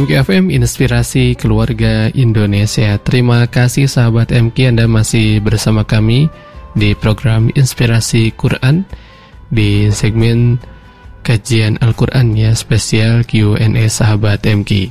MK FM, Inspirasi Keluarga Indonesia. Terima kasih sahabat MK, Anda masih bersama kami di program Inspirasi Quran di segmen kajian Al-Quran ya, spesial Q&A sahabat MK.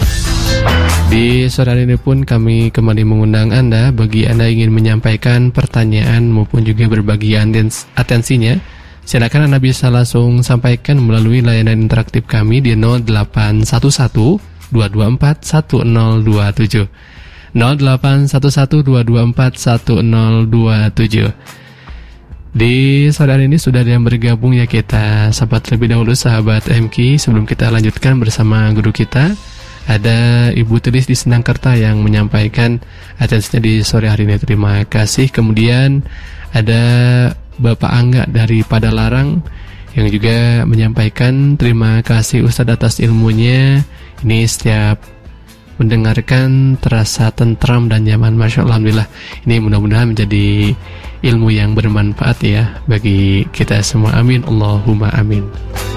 Di sore hari ini pun kami kembali mengundang Anda, bagi Anda ingin menyampaikan pertanyaan maupun juga berbagi atensinya, silakan Anda bisa langsung sampaikan melalui layanan interaktif kami di 0811 224 1027. 0811 224 1027. Di sore hari ini sudah ada yang bergabung ya, kita sahabat lebih dahulu sahabat MK. Sebelum kita lanjutkan bersama guru kita, ada Ibu Tulis di Senangkerta yang menyampaikan atensinya di sore hari ini. Terima kasih. Kemudian ada Bapak Angga dari Padalarang yang juga menyampaikan terima kasih Ustadz atas ilmunya. Ini setiap mendengarkan terasa tentram dan nyaman. Masya Allah, alhamdulillah. Ini mudah-mudahan menjadi ilmu yang bermanfaat ya bagi kita semua. Amin, Allahumma amin.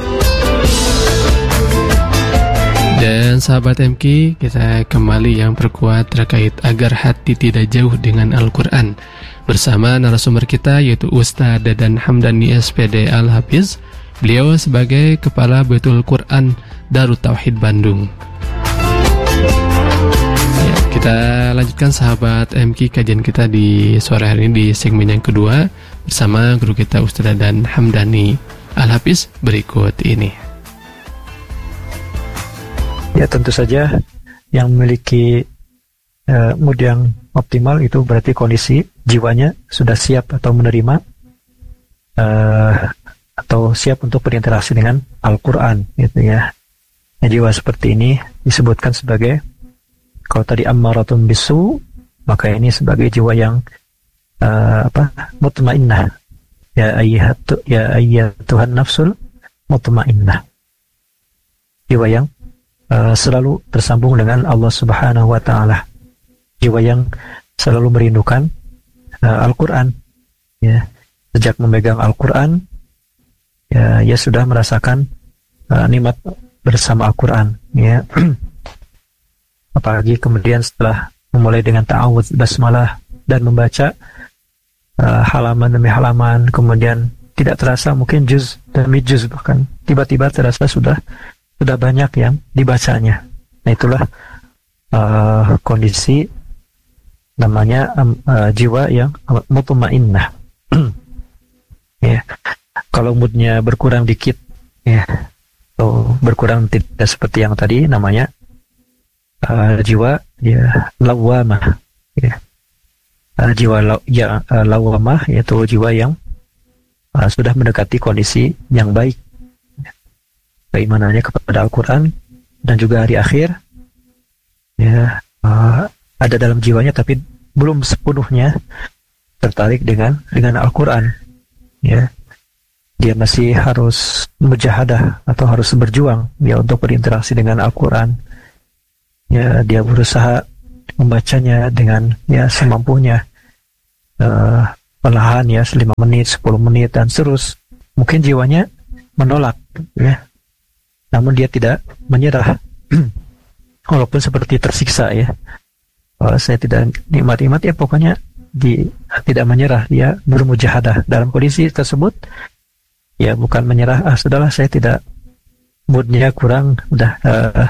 Dan sahabat MK, kita kembali yang perkuat terkait agar hati tidak jauh dengan Al-Quran bersama narasumber kita yaitu Ustadz Dadan Hamdani SPD Al-Hafiz. Beliau sebagai Kepala Baitul Quran Darut Tauhid Bandung. Ya, kita lanjutkan sahabat MK kajian kita di sore hari ini di segmen yang kedua bersama guru kita Ustadz Dadan Hamdani Al-Hafiz berikut ini. Ya, tentu saja yang memiliki mood yang optimal itu berarti kondisi jiwanya sudah siap atau menerima atau siap untuk berinteraksi dengan Al-Quran gitu ya. Nah, jiwa seperti ini disebutkan sebagai, kalau tadi ammaratun bisu, maka ini sebagai jiwa yang mutmainnah. Ya ayyatuhan nafsul mutmainnah. Jiwa yang selalu tersambung dengan Allah Subhanahu wa Ta'ala. Jiwa yang selalu merindukan Al-Quran ya. Sejak memegang Al-Quran ya, ia sudah merasakan nikmat bersama Al-Quran ya. Apalagi kemudian setelah memulai dengan ta'awudz basmalah dan membaca halaman demi halaman, kemudian tidak terasa mungkin juz demi juz, bahkan tiba-tiba terasa sudah banyak yang dibacanya. Nah, itulah kondisi namanya jiwa yang mutmainnah. Ya. Kalau moodnya berkurang dikit ya, atau berkurang tidak seperti yang tadi, namanya jiwa ya lawamah ya. Jiwa lawamah yaitu jiwa yang sudah mendekati kondisi yang baik, keimanannya kepada Al-Quran dan juga hari akhir ya, ada dalam jiwanya, tapi belum sepenuhnya tertarik dengan Al-Quran ya. Dia masih harus mujahadah atau harus berjuang ya untuk berinteraksi dengan Al-Quran ya. Dia berusaha membacanya dengan ya semampunya, perlahan ya, 5 menit, 10 menit dan terus. Mungkin jiwanya menolak ya, namun dia tidak menyerah walaupun seperti tersiksa ya. Saya tidak nikmat ya, pokoknya tidak menyerah, dia bermujahadah. Dalam kondisi tersebut ya bukan menyerah, sudahlah saya tidak, moodnya kurang, udah